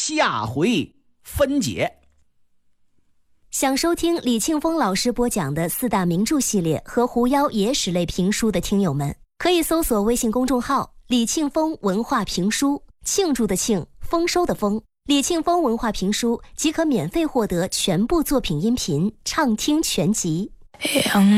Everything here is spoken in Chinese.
下回分解。 想收听李庆丰老师播讲的四大名著系列和狐妖野史类评书的听友们，可以搜索微信公众号李庆丰文化评书，庆祝的庆，丰收的丰，李庆丰文化评书即可免费获得全部作品音频畅听全集。